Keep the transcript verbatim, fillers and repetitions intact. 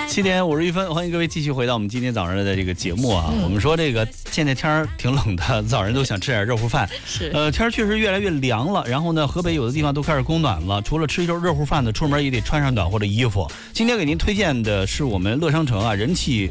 七点五十一分，欢迎各位继续回到我们今天早上的这个节目啊。嗯、我们说这个现在天儿挺冷的，早上都想吃点热乎饭。 是， 呃，天儿确实越来越凉了。然后呢，河北有的地方都开始供暖了。除了吃一周热乎饭呢，出门也得穿上暖和的衣服。今天给您推荐的是我们乐商城啊人气